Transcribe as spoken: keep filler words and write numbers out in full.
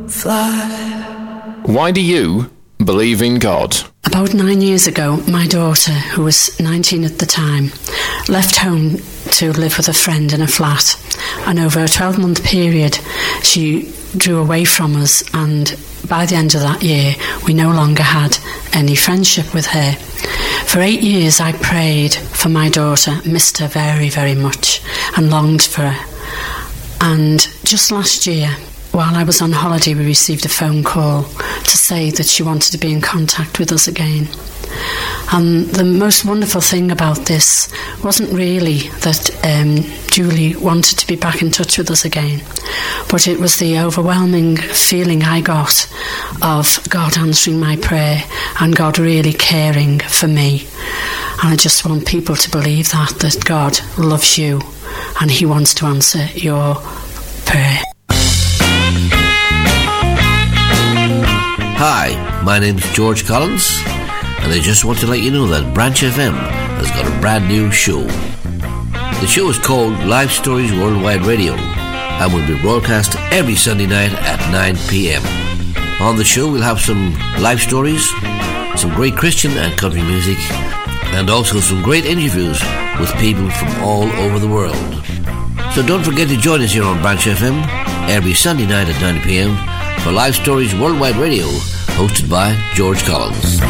fly. Why do you believe in God? About nine years ago, my daughter, who was nineteen at the time, left home to live with a friend in a flat. And over a twelve-month period, she drew away from us, and by the end of that year, we no longer had any friendship with her. For eight years, I prayed for my daughter, missed her very, very much, and longed for her. And just last year, while I was on holiday, we received a phone call to say that she wanted to be in contact with us again. And the most wonderful thing about this wasn't really that um, Julie wanted to be back in touch with us again, but it was the overwhelming feeling I got of God answering my prayer and God really caring for me. And I just want people to believe that, that God loves you and He wants to answer your prayer. Hi, my name's George Collins, and I just want to let you know that Branch F M has got a brand new show. The show is called Life Stories Worldwide Radio and will be broadcast every Sunday night at nine p.m. On the show we'll have some life stories, some great Christian and country music, and also some great interviews with people from all over the world. So don't forget to join us here on Branch F M every Sunday night at nine p.m. for Life Stories Worldwide Radio, hosted by George Collins.